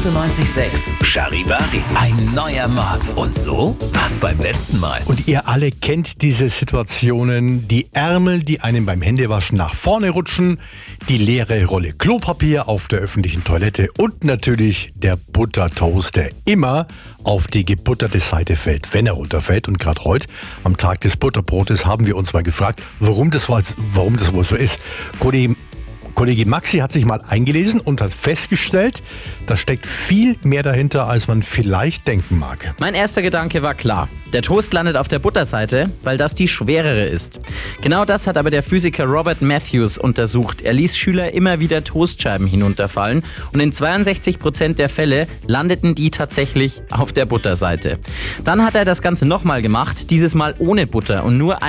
98,6 Charivari. Ein neuer Morgen. Und so war's beim letzten Mal. Und ihr alle kennt diese Situationen, die Ärmel, die einem beim Händewaschen nach vorne rutschen, die leere Rolle Klopapier auf der öffentlichen Toilette und natürlich der Buttertoast, der immer auf die gebutterte Seite fällt, wenn er runterfällt. Und gerade heute, am Tag des Butterbrotes, haben wir uns mal gefragt, warum das wohl so ist. Kollege Maxi hat sich mal eingelesen und hat festgestellt, da steckt viel mehr dahinter, als man vielleicht denken mag. Mein erster Gedanke war klar. Der Toast landet auf der Butterseite, weil das die schwerere ist. Genau das hat aber der Physiker Robert Matthews untersucht. Er ließ Schüler immer wieder Toastscheiben hinunterfallen und in 62% der Fälle landeten die tatsächlich auf der Butterseite. Dann hat er das Ganze nochmal gemacht, dieses Mal ohne Butter und nur